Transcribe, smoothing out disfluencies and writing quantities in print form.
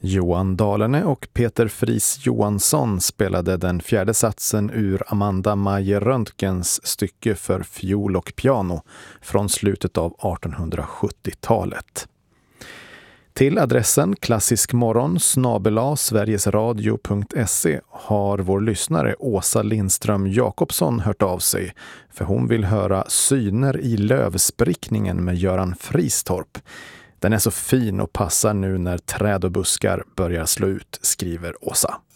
Johan Dahlerne och Peter Fris Johansson spelade den fjärde satsen ur Amanda Majer Röntgens stycke för fiol och piano från slutet av 1870-talet. Till adressen klassiskmorgon@sverigesradio.se har vår lyssnare Åsa Lindström Jakobsson hört av sig, för hon vill höra Syner i lövsprickningen med Göran Fristorp. Den är så fin och passar nu när träd och buskar börjar slå ut, skriver Åsa.